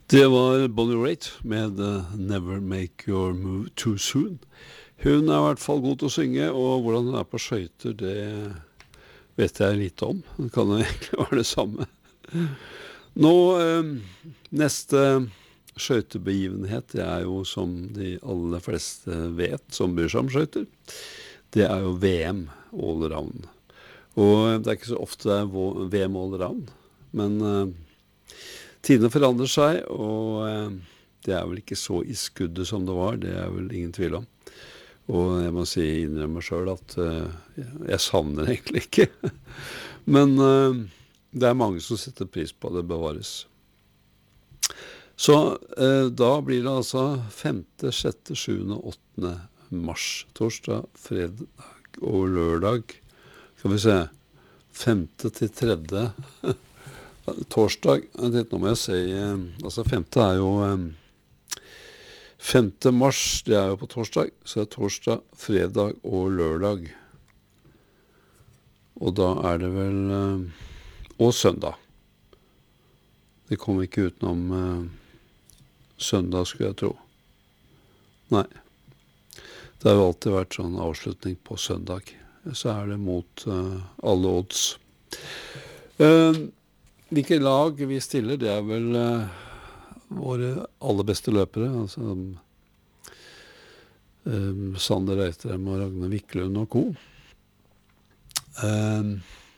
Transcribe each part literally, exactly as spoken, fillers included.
Det var Bonnie Raitt med uh, Never Make Your Move Too Soon. Hun er i hvert fall god til å synge, og hvordan hun er på skøyter, det vet jeg lite om. Det kan jo egentlig være det samme. Nå, uh, neste skøytebegivenhet, det er jo som de aller fleste vet, som bryr seg om skøyter. Det er jo V M allround. Og det er ikke så ofte det er V M allround, men uh, tidene forandrer seg, og uh, det er vel ikke så i skuddet som det var, det er vel ingen tvil om. Og jeg må si, innrømme selv at uh, jeg savner det egentlig ikke. Men uh, det er mange som setter pris på det bevares. Så uh, da blir det altså femte, sjette, sjuende, åttende mars, torsdag, fredag og lørdag. Skal vi se, femte til tredje torsdag, nå må jeg si, altså femte er jo femte mars, det er jo på torsdag, så det er torsdag, fredag og lørdag. Og da er det vel, og søndag. Det kommer ikke utenom søndag, skulle jeg tro. Nei. Det har jo alltid vært sånn avslutning på søndag. Så er det mot uh, alle odds. Uh, hvilke lag vi stiller, det er vel uh, våre aller beste løpere. Altså um, Sander Reitrem og Ragnar Wiklund og co. Uh,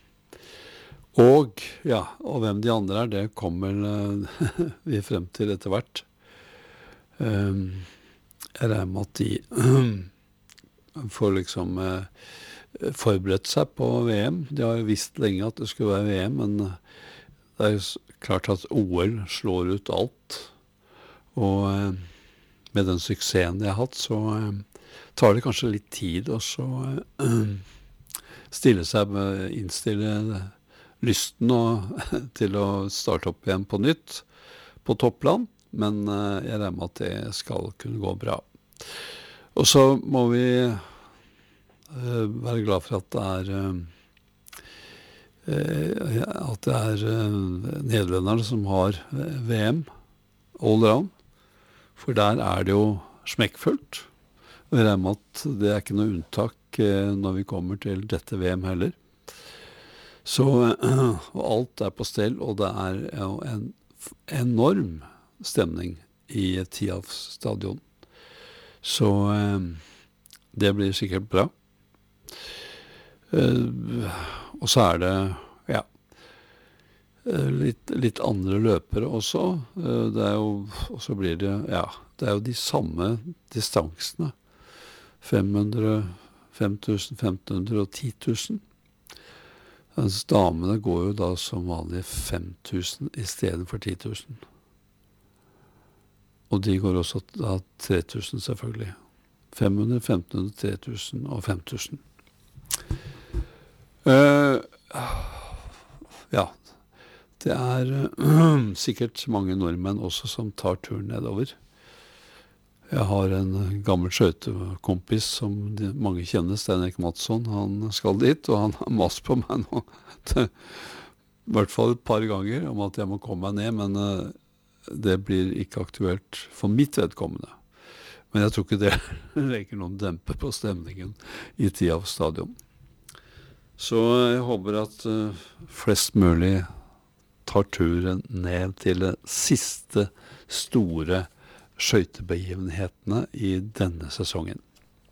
og, ja, og hvem de andre er, det kommer uh, vi frem til etter hvert. Uh, jeg regner med at de får liksom eh, forberedt seg på V M. De har jo visst lenge at det skulle være V M, men det er jo klart at O L slår ut alt. Og eh, med den suksessen de har hatt, så eh, tar det kanskje litt tid å så eh, stille seg med, innstille lysten og, til å starte opp igjen på nytt på toppland, men eh, jeg regner med at det skal kunne gå bra. Og så må vi uh, være glad for at det er uh, uh, at det er uh, nederlenderne som har V M allround, for der er det jo smekkfullt. Og jeg regner med at det er ikke noe unntak uh, når vi kommer til dette V M heller. Så uh, og alt er på stell, og det er jo en enorm stemning i Tialf stadion. Så eh, det blir sikkert bra. Eh, og så er det, ja, litt, litt andre løpere også. Eh, det er jo, og så blir det, ja, det er jo de samme distansene. fem hundre, fem tusen, femten hundre og ti tusen. Mens damene går jo da som vanlig fem tusen i stedet for ti tusen. Og de går også da tre tusen selvfølgelig. fem hundre, femten hundre, tre tusen og fem tusen. Uh, ja, det er uh, sikkert mange nordmenn også som tar turen nedover. Jeg har en gammel skøytekompis som de, mange kjenner, Stein Erik Madsson. Han skal dit, og han har mast på meg nå. I hvert fall et par ganger om at jeg må komme meg ned, men uh, det blir ikke aktuelt for mitt vedkommende. Men jeg tror ikke det legger noen dempe på stemningen i Tialf stadion. Så jeg håper at uh, flest mulig tar turen ned til de siste store skøytebegivenhetene i denne sesongen.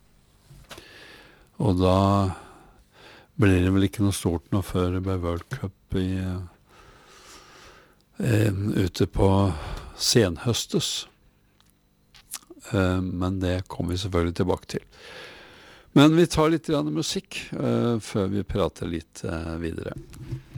Og da blir det vel ikke noe stort nå før det blir World Cup i Uh, ute på senhøstes. Uh, men det kommer vi selvfølgelig tilbake til. Men vi tar litt grann musikk uh, før vi prater litt uh, videre.